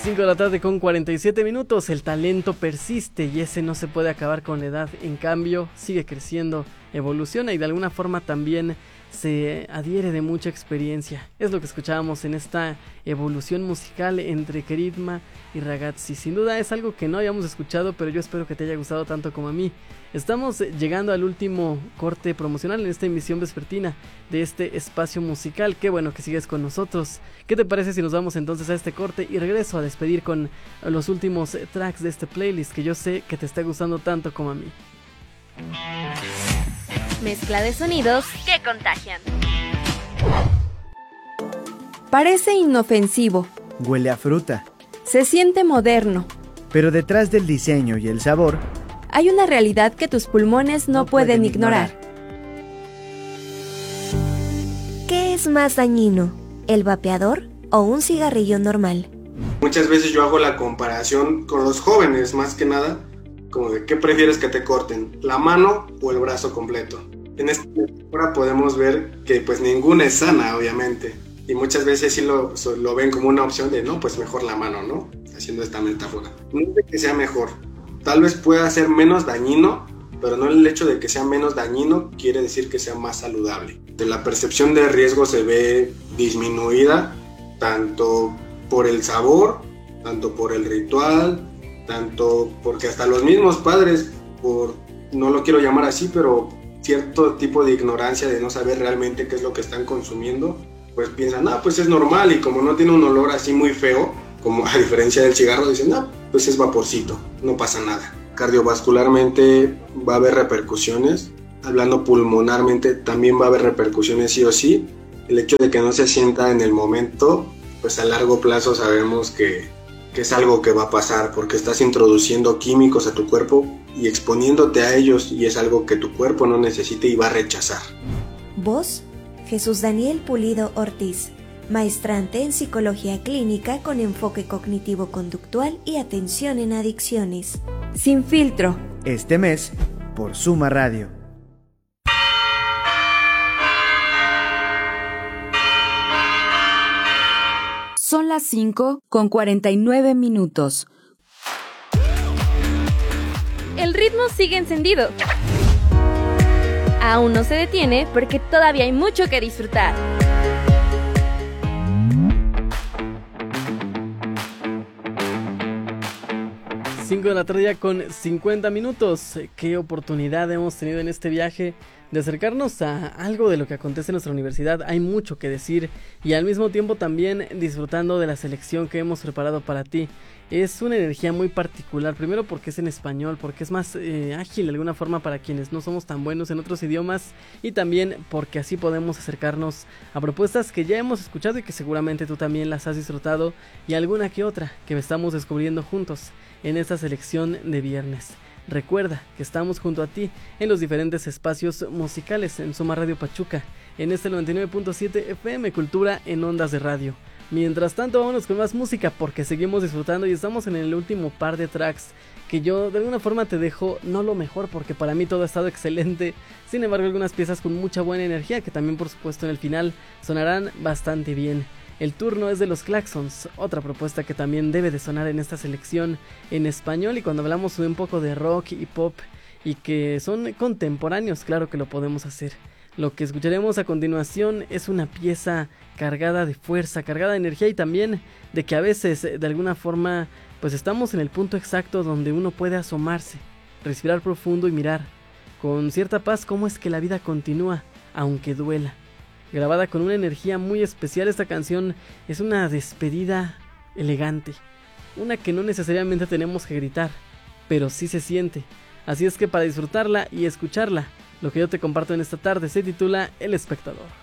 5 de la tarde con 47 minutos. El talento persiste y ese no se puede acabar con la edad. En cambio, sigue creciendo, evoluciona y de alguna forma también se adhiere de mucha experiencia. Es lo que escuchábamos en esta evolución musical entre Kerigma y Ragazzi. Sin duda es algo que no habíamos escuchado, pero yo espero que te haya gustado tanto como a mí. Estamos llegando al último corte promocional en esta emisión vespertina de este espacio musical. Qué bueno que sigues con nosotros. ¿Qué te parece si nos vamos entonces a este corte y regreso a despedir con los últimos tracks de este playlist que yo sé que te está gustando tanto como a mí? Mezcla de sonidos que contagian. Parece inofensivo. Huele a fruta. Se siente moderno. Pero detrás del diseño y el sabor, hay una realidad que tus pulmones no pueden ignorar. ¿Qué es más dañino, el vapeador o un cigarrillo normal? Muchas veces yo hago la comparación con los jóvenes, más que nada, como de ¿qué prefieres que te corten? ¿La mano o el brazo completo? En esta metáfora podemos ver que pues ninguna es sana, obviamente. Y muchas veces sí lo ven como una opción de no, pues mejor la mano, ¿no? Haciendo esta metáfora. No es de que sea mejor. Tal vez pueda ser menos dañino, pero no el hecho de que sea menos dañino quiere decir que sea más saludable. La percepción de riesgo se ve disminuida tanto por el sabor, tanto por el ritual, tanto porque hasta los mismos padres, no lo quiero llamar así, pero cierto tipo de ignorancia de no saber realmente qué es lo que están consumiendo, pues piensan, pues es normal, y como no tiene un olor así muy feo, como a diferencia del cigarro, dicen, pues es vaporcito, no pasa nada. Cardiovascularmente va a haber repercusiones, hablando pulmonarmente también va a haber repercusiones sí o sí. El hecho de que no se sienta en el momento, pues a largo plazo sabemos que es algo que va a pasar, porque estás introduciendo químicos a tu cuerpo y exponiéndote a ellos, y es algo que tu cuerpo no necesita y va a rechazar. Voz: Jesús Daniel Pulido Ortiz, maestrante en psicología clínica con enfoque cognitivo-conductual y atención en adicciones. Sin filtro. Este mes, por Suma Radio. Son las 5 con 49 minutos. El ritmo sigue encendido. Aún no se detiene porque todavía hay mucho que disfrutar. Cinco de la tarde ya con 50 minutos. Qué oportunidad hemos tenido en este viaje de acercarnos a algo de lo que acontece en nuestra universidad. Hay mucho que decir y al mismo tiempo también disfrutando de la selección que hemos preparado para ti. Es una energía muy particular, primero porque es en español, porque es más ágil de alguna forma para quienes no somos tan buenos en otros idiomas, y también porque así podemos acercarnos a propuestas que ya hemos escuchado y que seguramente tú también las has disfrutado, y alguna que otra que estamos descubriendo juntos en esta selección de viernes. Recuerda que estamos junto a ti en los diferentes espacios musicales en Suma Radio Pachuca, en este 99.7 FM Cultura en Ondas de Radio. Mientras tanto, vámonos con más música porque seguimos disfrutando y estamos en el último par de tracks que yo de alguna forma te dejo no lo mejor porque para mí todo ha estado excelente. Sin embargo, algunas piezas con mucha buena energía que también por supuesto en el final sonarán bastante bien. El turno es de los Claxons, otra propuesta que también debe de sonar en esta selección en español, y cuando hablamos un poco de rock y pop y que son contemporáneos, claro que lo podemos hacer. Lo que escucharemos a continuación es una pieza cargada de fuerza, cargada de energía y también de que a veces de alguna forma pues estamos en el punto exacto donde uno puede asomarse, respirar profundo y mirar con cierta paz cómo es que la vida continúa aunque duela. Grabada con una energía muy especial, esta canción es una despedida elegante, una que no necesariamente tenemos que gritar, pero sí se siente. Así es que para disfrutarla y escucharla, lo que yo te comparto en esta tarde se titula El Espectador.